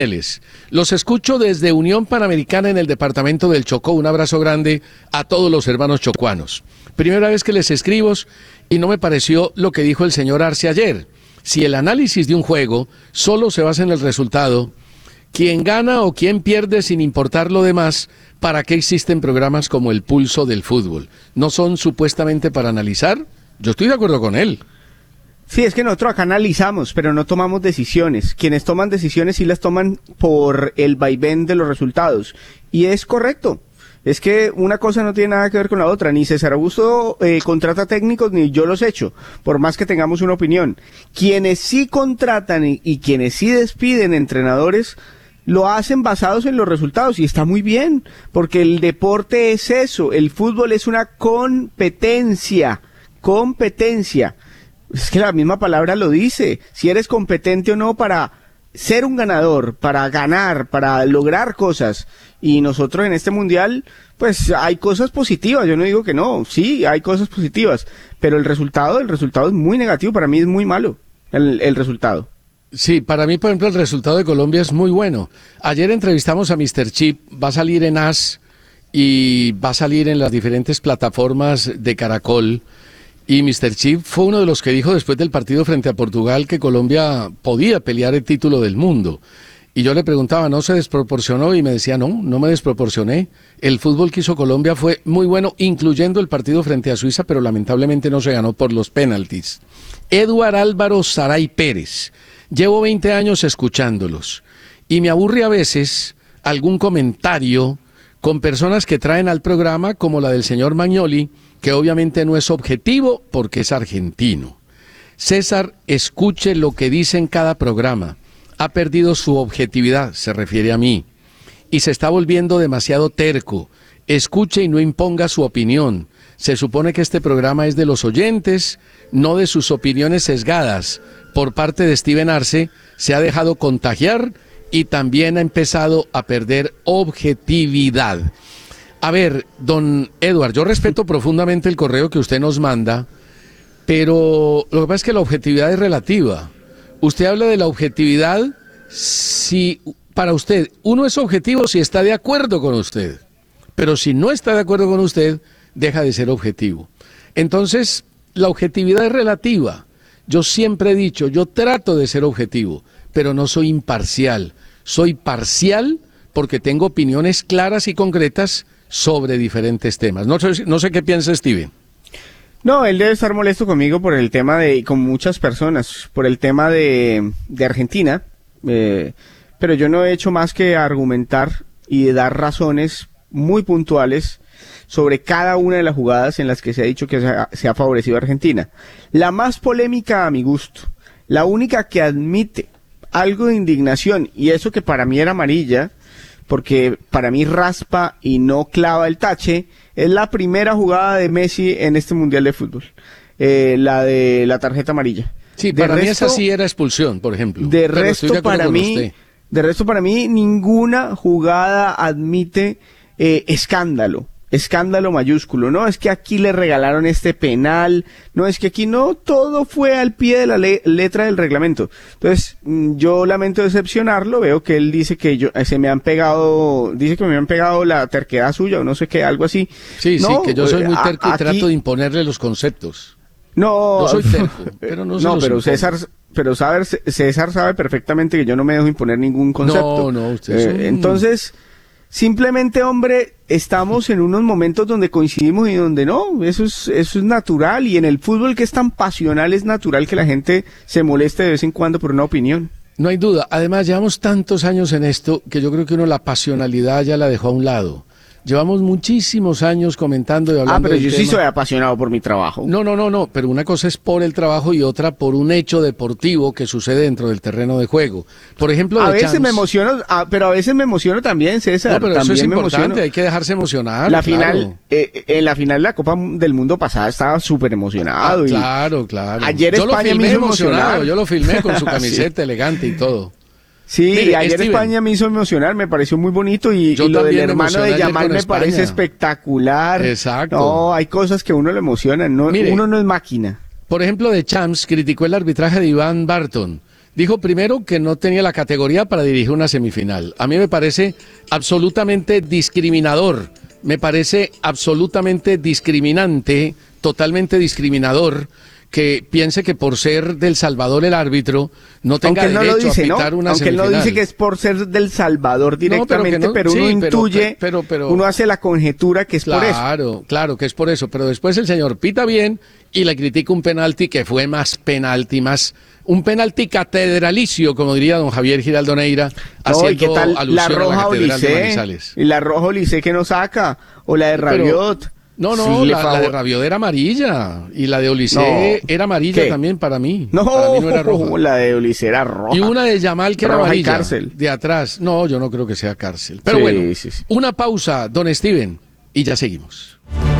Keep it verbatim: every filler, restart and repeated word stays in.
Los escucho desde Unión Panamericana en el departamento del Chocó. Un abrazo grande a todos los hermanos chocuanos. Primera vez que les escribo y no me pareció lo que dijo el señor Arce ayer. Si el análisis de un juego solo se basa en el resultado, quién gana o quién pierde sin importar lo demás, ¿para qué existen programas como El Pulso del Fútbol? ¿No son supuestamente para analizar? Yo estoy de acuerdo con él. Sí, es que nosotros acá analizamos, pero no tomamos decisiones. Quienes toman decisiones sí las toman por el vaivén de los resultados. Y es correcto. Es que una cosa no tiene nada que ver con la otra. Ni César Augusto eh, contrata técnicos, ni yo los echo, por más que tengamos una opinión. Quienes sí contratan y, y quienes sí despiden entrenadores, lo hacen basados en los resultados, y está muy bien, porque el deporte es eso. El fútbol es una competencia. Competencia. Es que la misma palabra lo dice, si eres competente o no para ser un ganador, para ganar, para lograr cosas. Y nosotros en este mundial, pues hay cosas positivas, yo no digo que no, sí, hay cosas positivas, pero el resultado, el resultado es muy negativo, para mí es muy malo el, el resultado. Sí, para mí, por ejemplo, el resultado de Colombia es muy bueno. Ayer entrevistamos a míster Chip, va a salir en A S y va a salir en las diferentes plataformas de Caracol. Y míster Chip fue uno de los que dijo después del partido frente a Portugal que Colombia podía pelear el título del mundo. Y yo le preguntaba, ¿no se desproporcionó? Y me decía, no, no me desproporcioné. El fútbol que hizo Colombia fue muy bueno, incluyendo el partido frente a Suiza, pero lamentablemente no se ganó por los penaltis. Eduard Álvaro Saray Pérez. Llevo veinte años escuchándolos. Y me aburre a veces algún comentario con personas que traen al programa, como la del señor Magnoli, que obviamente no es objetivo porque es argentino. César, escuche lo que dice en cada programa. Ha perdido su objetividad, se refiere a mí, y se está volviendo demasiado terco. Escuche y no imponga su opinión. Se supone que este programa es de los oyentes, no de sus opiniones sesgadas. Por parte de Steven Arce, se ha dejado contagiar y también ha empezado a perder objetividad. A ver, don Eduard, yo respeto profundamente el correo que usted nos manda, pero lo que pasa es que la objetividad es relativa. Usted habla de la objetividad si, para usted, uno es objetivo si está de acuerdo con usted, pero si no está de acuerdo con usted, deja de ser objetivo. Entonces, la objetividad es relativa. Yo siempre he dicho, yo trato de ser objetivo, pero no soy imparcial. Soy parcial porque tengo opiniones claras y concretas sobre diferentes temas. No sé, no sé qué piensa Steven. No, él debe estar molesto conmigo por el tema de, con muchas personas, por el tema de, de Argentina, eh, pero yo no he hecho más que argumentar y dar razones muy puntuales sobre cada una de las jugadas en las que se ha dicho que se ha, se ha favorecido a Argentina. La más polémica a mi gusto, la única que admite algo de indignación, y eso que para mí era amarilla, porque para mí raspa y no clava el tache, es la primera jugada de Messi en este Mundial de Fútbol, eh, la de la tarjeta amarilla. Sí, de para resto, mí esa sí era expulsión, por ejemplo. De resto, de para mí, usted. de resto para mí, ninguna jugada admite eh, escándalo. Escándalo mayúsculo, no es que aquí le regalaron este penal, no es que aquí no, todo fue al pie de la le- letra del reglamento. Entonces, yo lamento decepcionarlo, veo que él dice que yo, se me han pegado, dice que me han pegado la terquedad suya o no sé qué, algo así. Sí, no, sí, que yo soy muy terco a, y trato aquí, de imponerle los conceptos. No, yo soy terco, pero no se No, los pero impongo. César, pero sabe, César sabe perfectamente que yo no me dejo imponer ningún concepto. No, no, usted eh, es un... Entonces... Simplemente, hombre, estamos en unos momentos donde coincidimos y donde no, eso es, eso es natural, y en el fútbol que es tan pasional es natural que la gente se moleste de vez en cuando por una opinión. No hay duda, además llevamos tantos años en esto que yo creo que uno la pasionalidad ya la dejó a un lado. Llevamos muchísimos años comentando y hablando. Ah, pero yo del sí tema. soy apasionado por mi trabajo. No, no, no, no, pero una cosa es por el trabajo y otra por un hecho deportivo que sucede dentro del terreno de juego. Por ejemplo, a de veces Champs. me emociono, ah, pero a veces me emociono también, César. No, pero también eso es me importante, emociono. hay que dejarse emocionar. La claro. final, eh, en la final de la Copa del Mundo pasada estaba súper emocionado. Ah, y claro, claro. Ayer yo España lo filmé me hizo emocionado, emocionar. yo lo filmé con su camiseta sí. elegante y todo. Sí, Mire, ayer Steven, España me hizo emocionar, me pareció muy bonito, y, yo y lo del también me hermano emocioné de ayer Yamal con me España. parece espectacular. Exacto. No, hay cosas que a uno le emocionan, no, Mire, uno no es máquina. Por ejemplo, de Champs criticó el arbitraje de Iván Barton. Dijo primero que no tenía la categoría para dirigir una semifinal. A mí me parece absolutamente discriminador, me parece absolutamente discriminante, totalmente discriminador, que piense que por ser del Salvador el árbitro no tenga Aunque derecho no lo dice, a pitar ¿no? una Aunque semifinal. él no dice que es por ser del Salvador directamente, no, pero, no, pero sí, uno pero, intuye, pero, pero, uno hace la conjetura que es claro, por eso. Claro, claro que es por eso, pero después el señor pita bien y le critica un penalti que fue más penalti, más un penalti catedralicio, como diría don Javier Giraldo Neira, No, haciendo ¿y qué tal alusión la a la roja catedral de Olicé? Manizales. Y la roja Olicé que no saca, o la de Pero- Rabiot. No, no, Sí, le la, la favor- de Rabiot era amarilla y la de Olisé No. era amarilla ¿Qué? también para mí. No, Para mí no era roja. la de Olicé era roja. Y una de Yamal que era Roja y amarilla, cárcel. de atrás. No, yo no creo que sea cárcel. Pero Sí, bueno, sí, sí. una pausa, don Steven, y ya seguimos.